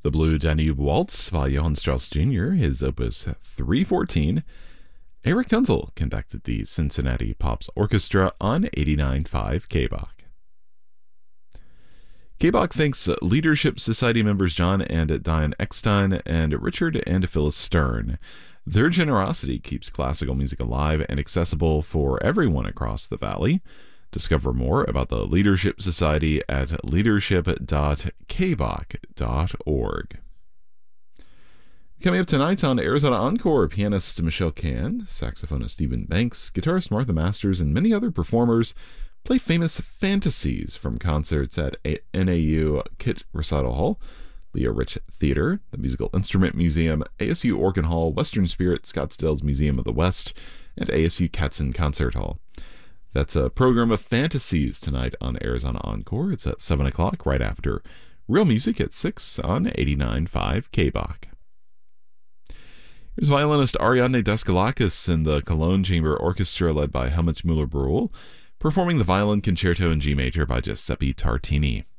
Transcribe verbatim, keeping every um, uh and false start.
The Blue Danube Waltz by Johann Strauss Junior, his opus three fourteen. Eric Tunzel conducted the Cincinnati Pops Orchestra on eighty-nine point five K B O C. K B O C thanks Leadership Society members John and Diane Eckstein and Richard and Phyllis Stern. Their generosity keeps classical music alive and accessible for everyone across the valley. Discover more about the Leadership Society at leadership dot k b o c dot org. Coming up tonight on Arizona Encore, pianist Michelle Kahn, saxophonist Stephen Banks, guitarist Martha Masters, and many other performers play famous fantasies from concerts at N A U Kit Recital Hall, Leah Rich Theater, the Musical Instrument Museum, A S U Organ Hall, Western Spirit, Scottsdale's Museum of the West, and A S U Katzen Concert Hall. That's a program of fantasies tonight on Arizona Encore. It's at seven o'clock, right after Real Music at six on eighty-nine point five K B O C. Here's violinist Ariadne Daskalakis in the Cologne Chamber Orchestra led by Helmut Müller-Brühl, performing the Violin Concerto in G Major by Giuseppe Tartini.